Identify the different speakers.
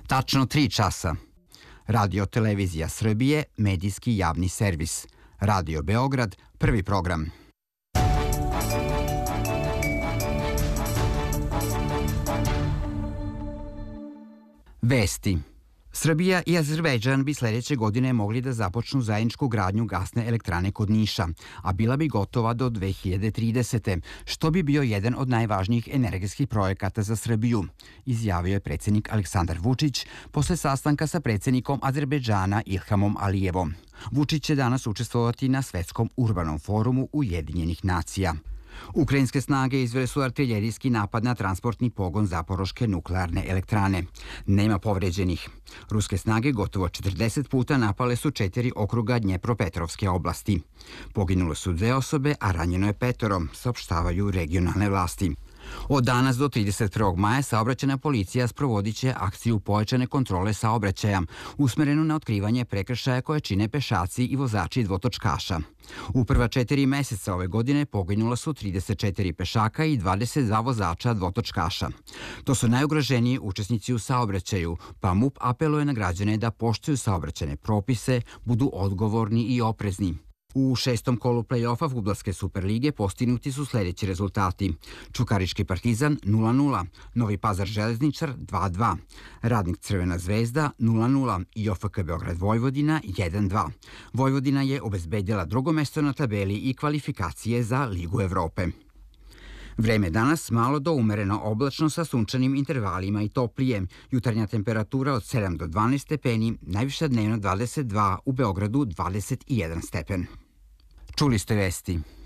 Speaker 1: Tačno 3 časa. Radio Televizija Srbije, medijski javni servis. Radio Beograd, prvi program. Vesti. Srbija i Azerbejdžan bi sledeće godine mogli da započnu zajedničku gradnju gasne elektrane kod Niša, a bila bi gotova do 2030. što bi bio jedan od najvažnijih energetskih projekata za Srbiju, izjavio je predsjednik Aleksandar Vučić posle sastanka sa predsjednikom Azerbejdžana Ilhamom Alijevom. Vučić će danas učestvovati na Svetskom urbanom forumu Ujedinjenih nacija. Ukrajinske snage izvele su artiljerijski napad na transportni pogon Zaporoške nuklearne elektrane. Nema povređenih. Ruske snage gotovo 40 puta napale su 4 okruga Dnjepropetrovske oblasti. Poginule su 2 osobe, a ranjeno je 5, saopštavaju regionalne vlasti. Od danas do 31. maja saobraćajna policija sprovodit će akciju pojačane kontrole saobraćaja, usmerenu na otkrivanje prekršaja koje čine pešaci i vozači dvotočkaša. U prva 4 meseca ove godine poginula su 34 pešaka i 22 vozača dvotočkaša. To su najugroženiji učesnici u saobraćaju, pa MUP apeluje na građane da poštuju saobraćajne propise, budu odgovorni i oprezni. U 6. kolu play-offa fudbalske Superlige postignuti su sledeći rezultati. Čukarički Partizan 0-0, Novi Pazar Železničar 2-2, Radnik Crvena zvezda 0-0 i OFK Beograd Vojvodina 1-2. Vojvodina je obezbedila drugo mesto na tabeli i kvalifikacije za Ligu Evrope. Vreme danas malo do umereno oblačno sa sunčanim intervalima i toplije. Jutarnja temperatura od 7 do 12 stepeni, najviša dnevno 22, u Beogradu 21 stepen. Čuli ste vesti.